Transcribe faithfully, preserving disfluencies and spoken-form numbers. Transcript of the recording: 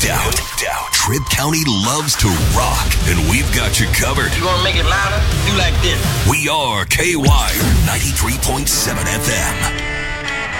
doubt. No doubt. Tripp County loves to rock, and we've got you covered. You want to make it louder? Do like this. We are K Y R ninety-three point seven F M.